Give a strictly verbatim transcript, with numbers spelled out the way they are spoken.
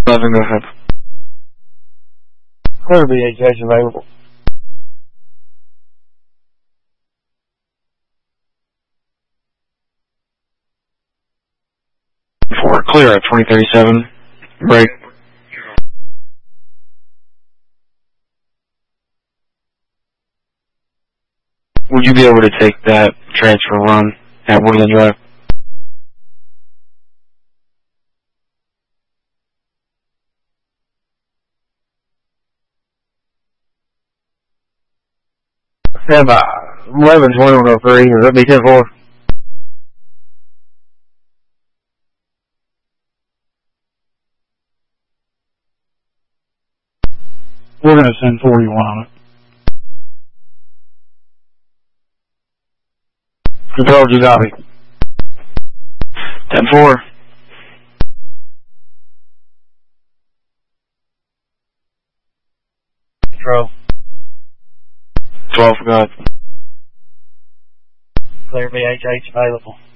eleven, go ahead. Clear B H H available. four, clear at twenty thirty-seven. Break. Would you be able to take that transfer run at Woodland Drive? Stand by. eleven twenty one oh three. Is that B ten four? We're going to send forty-one on it. Control, you got me. ten four. Control. twelve, go ahead. Clear B H H available.